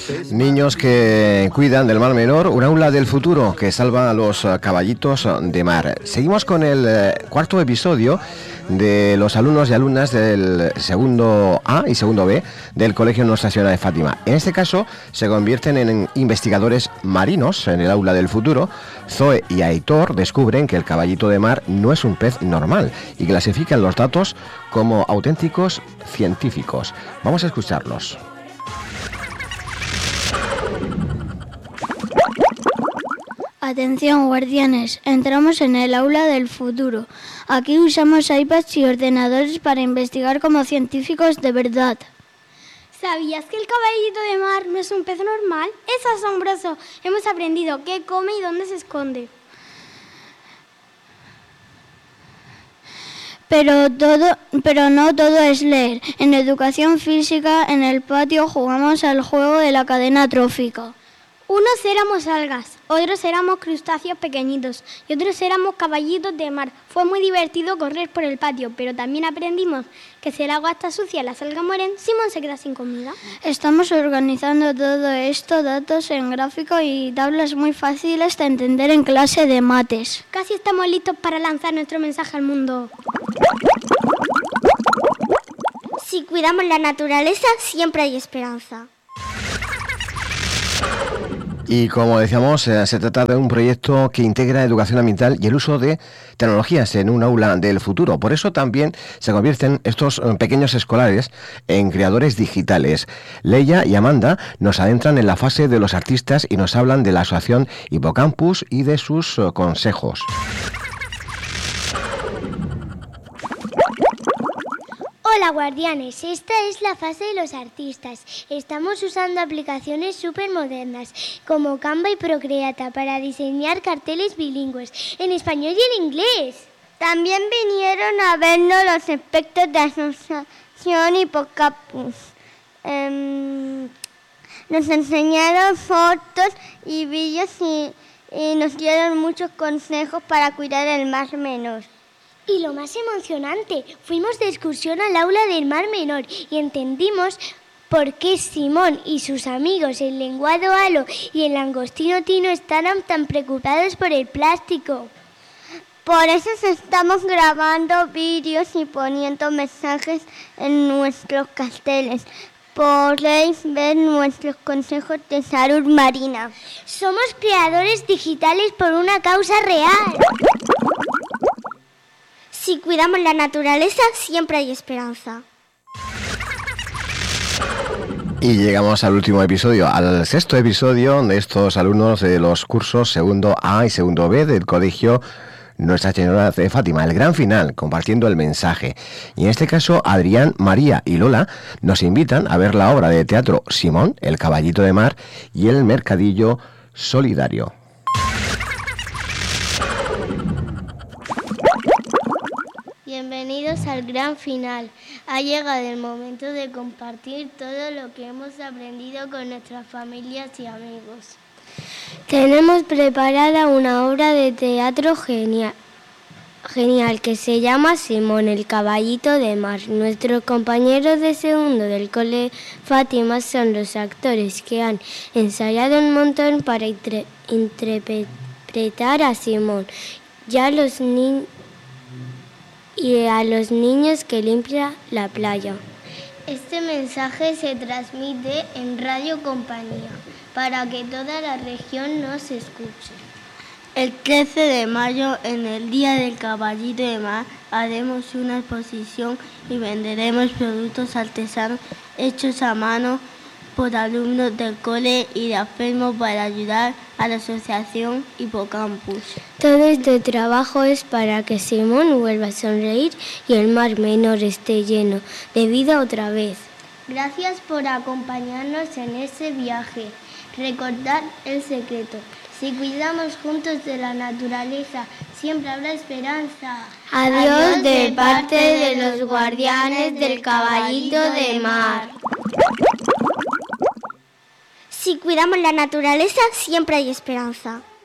Niños que cuidan del Mar Menor, un aula del futuro que salva a los caballitos de mar. Seguimos con el cuarto episodio de los alumnos y alumnas del segundo A y segundo B del Colegio Nuestra Señora de Fátima. En este caso se convierten en investigadores marinos en el aula del futuro. Zoe y Aitor descubren que el caballito de mar no es un pez normal y clasifican los datos como auténticos científicos. Vamos a escucharlos. Atención, guardianes, entramos en el aula del futuro. Aquí usamos iPads y ordenadores para investigar como científicos de verdad. ¿Sabías que el caballito de mar no es un pez normal? Es asombroso. Hemos aprendido qué come y dónde se esconde. Pero no todo es leer. En educación física, en el patio, jugamos al juego de la cadena trófica. Unos éramos algas, otros éramos crustáceos pequeñitos y otros éramos caballitos de mar. Fue muy divertido correr por el patio, pero también aprendimos que si el agua está sucia, las algas mueren, Simón se queda sin comida. Estamos organizando todo esto, datos en gráfico y tablas muy fáciles de entender en clase de mates. Casi estamos listos para lanzar nuestro mensaje al mundo. Si cuidamos la naturaleza, siempre hay esperanza. Y como decíamos, se trata de un proyecto que integra educación ambiental y el uso de tecnologías en un aula del futuro. Por eso también se convierten estos pequeños escolares en creadores digitales. Leia y Amanda nos adentran en la fase de los artistas y nos hablan de la asociación Hippocampus y de sus consejos. Hola guardianes, esta es la fase de los artistas. Estamos usando aplicaciones súper modernas como Canva y Procreate para diseñar carteles bilingües en español y en inglés. También vinieron a vernos los expertos de asociación Hippocampus. Nos enseñaron fotos y vídeos y nos dieron muchos consejos para cuidar el Mar Menor. Y lo más emocionante, fuimos de excursión al aula del Mar Menor y entendimos por qué Simón y sus amigos, el lenguado halo y el langostino tino, estaban tan preocupados por el plástico. Por eso estamos grabando vídeos y poniendo mensajes en nuestros carteles. Podéis ver nuestros consejos de salud marina. Somos creadores digitales por una causa real. Si cuidamos la naturaleza, siempre hay esperanza. Y llegamos al último episodio, al sexto episodio de estos alumnos de los cursos segundo A y segundo B del Colegio Nuestra Señora de Fátima, el gran final, compartiendo el mensaje. Y en este caso, Adrián, María y Lola nos invitan a ver la obra de teatro Simón, el caballito de mar y el mercadillo solidario. Bienvenidos al gran final. Ha llegado el momento de compartir todo lo que hemos aprendido con nuestras familias y amigos. Tenemos preparada una obra de teatro genial que se llama Simón, el caballito de mar. Nuestros compañeros de segundo del Cole Fátima son los actores que han ensayado un montón para interpretar a Simón y a los niños que limpian la playa. Este mensaje se transmite en Radio Compañía para que toda la región nos escuche. El 13 de mayo, en el Día del Caballito de Mar, haremos una exposición y venderemos productos artesanos hechos a mano por alumnos del cole y de AFEMO para ayudar a la asociación Hippocampus. Todo este trabajo es para que Simón vuelva a sonreír y el Mar Menor esté lleno de vida otra vez. Gracias por acompañarnos en ese viaje. Recordad el secreto. Si cuidamos juntos de la naturaleza, siempre habrá esperanza. Adiós de parte de los guardianes del caballito de mar. Si cuidamos la naturaleza, siempre hay esperanza.